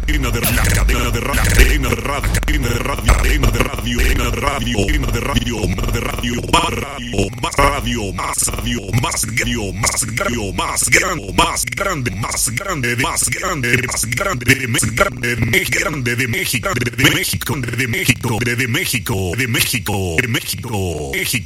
cadena de radio, cadena de radio, cadena de radio, cadena de radio, cadena de radio, cadena de radio, cadena de radio, de radio, más radio, más radio, más radio, más radio, más radio, más grande, más grande, más grande, más grande, más grande, más grande, grande de México, de México, de México, de México, de México, de México, México.